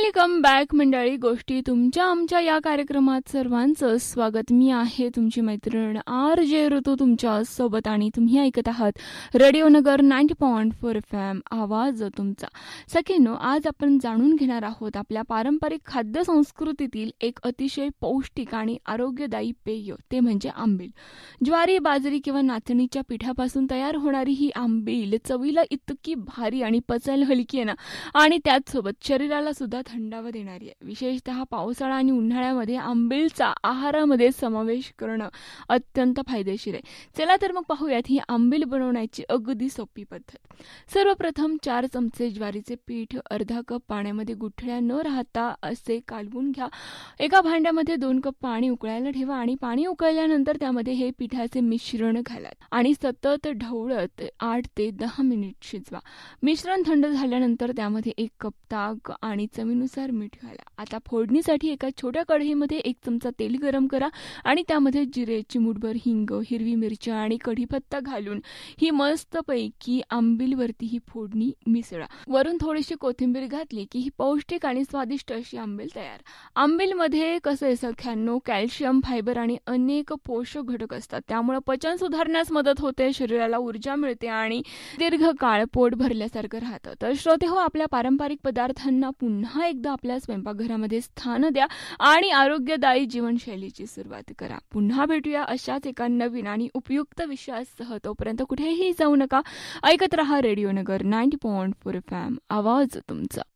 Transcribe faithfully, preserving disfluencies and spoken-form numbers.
Welcome back मंडळी. गोष्टी तुमच्या आमच्या या कार्यक्रमात सर्वांचं स्वागत. मी आहे तुमची मैत्रीण आर जे ऋतू तुमच्या सोबत आणि तुम्ही ऐकत आहात रेडिओ नगर ninety point four F M, आवाज तुमचा. सखींनो, आज आपण जाणून घेणार आहोत आपल्या पारंपरिक खाद्य संस्कृतीतील एक अतिशय पौष्टिक आणि आरोग्यदायी पेय, ते म्हणजे आंबील. ज्वारी, बाजरी किंवा नाचणीच्या पिठापासून तयार होणारी ही आंबील चवीला इतकी भारी आणि पचायला हलकी आहे ना, आणि त्याचसोबत शरीराला सुद्धा थंडावा देणारी आहे. विशेषतः पावसाळा आणि उन्हाळ्यामध्ये आंबीलचा आहारामध्ये समावेश करणं अत्यंत फायदेशीर आहे. चला तर मग पाहूयात ही आंबील बनवण्याची अगदी सोपी पद्धत. सर्वप्रथम चार चमचे ज्वारीचे पीठ अर्धा कप पाण्यामध्ये गुठळ्या न राहता असे कालवून घ्या. एका भांड्यामध्ये दोन कप पाणी उकळायला ठेवा आणि पाणी उकळल्यानंतर त्यामध्ये हे पिठाचे मिश्रण घाला आणि सतत ढवळत आठ ते दहा मिनिट शिजवा. मिश्रण थंड झाल्यानंतर त्यामध्ये एक कप ताक आणि चवीनुसार मीठ घाला. आता फोडणीसाठी एका छोट्या कढईमध्ये एक चमचा तेल गरम करा आणि त्यामध्ये जिरे, चिमूटभर हिंग, हिरवी मिरची आणि कढीपत्ता घालून ही मस्तपैकी आंबीलवरती ही फोडणी मिसळा. वरून थोडीशी कोथिंबीर घातली की ही पौष्टिक आणि स्वादिष्ट अशी आंबील तयार. आंबीलमध्ये कसं आहे सख्यांनो, कॅल्शियम, फायबर आणि अनेक पोषक घटक असतात. त्यामुळे पचन सुधारण्यास मदत होते, शरीराला ऊर्जा मिळते आणि दीर्घकाळ पोट भरल्यासारखं राहतं. तर श्रोते हो, आपल्या पारंपरिक पदार्थांना पुन्हा एकदा आपल्या स्वयंपाकघरामध्ये स्थान द्या आणि आरोग्यदायी जीवनशैलीची सुरुवात करा. पुन्हा भेटूया अशाच एका नवीन आणि उपयुक्त विषयासह. तोपर्यंत कुठेही जाऊ नका. ऐकत रहा रेडिओ नगर ninety point four F M, आवाज तुमचा.